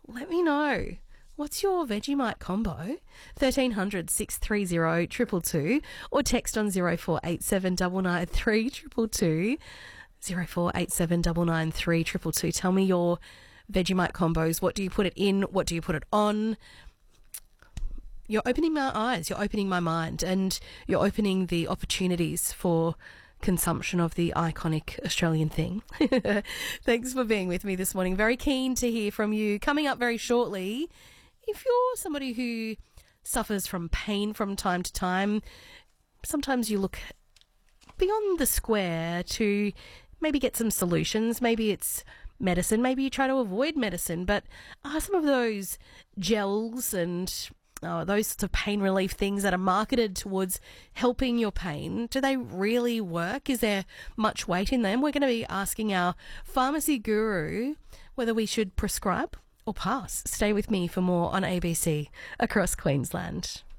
let me know. What's your Vegemite combo? 1300 630 222 or text on 0487 993 222. 0487 993 222. Tell me your Vegemite combos. What do you put it in? What do you put it on? You're opening my eyes, you're opening my mind, and you're opening the opportunities for consumption of the iconic Australian thing. Thanks for being with me this morning. Very keen to hear from you. Coming up very shortly, if you're somebody who suffers from pain from time to time, sometimes you look beyond the square to maybe get some solutions. Maybe it's medicine, maybe you try to avoid medicine, but are some of those gels and those sorts of pain relief things that are marketed towards helping your pain, do they really work? Is there much weight in them? We're going to be asking our pharmacy guru whether we should prescribe or pass. Stay with me for more on ABC Across Queensland.